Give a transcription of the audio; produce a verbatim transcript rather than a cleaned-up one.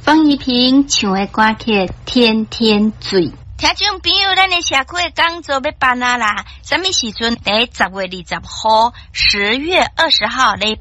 方一平唱的歌曲《天天醉》。 听众朋友，咱的社区的讲座要办啊啦！什么时阵？在十月二十号、十月二十号礼